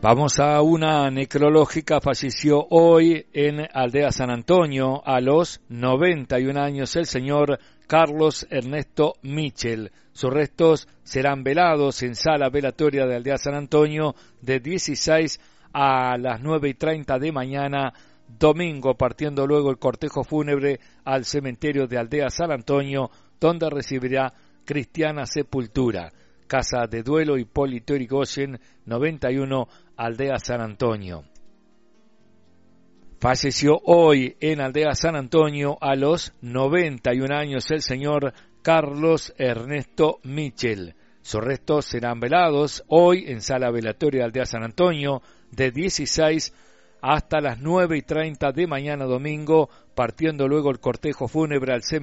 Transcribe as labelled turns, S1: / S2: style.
S1: Vamos a una necrológica. Falleció hoy en Aldea San Antonio a los 91 años el señor Carlos Ernesto Michel. Sus restos serán velados en sala velatoria de Aldea San Antonio de 16 a las 9:30 de mañana domingo, partiendo luego el cortejo fúnebre al cementerio de Aldea San Antonio, donde recibirá cristiana sepultura. Casa de Duelo Hipólito Yrigoyen, 91, Aldea San Antonio. Falleció hoy en Aldea San Antonio a los 91 años el señor Carlos Ernesto Michel. Sus restos serán velados hoy en sala velatoria de Aldea San Antonio de 16 hasta las 9:30 de mañana domingo, partiendo luego el cortejo fúnebre al cementerio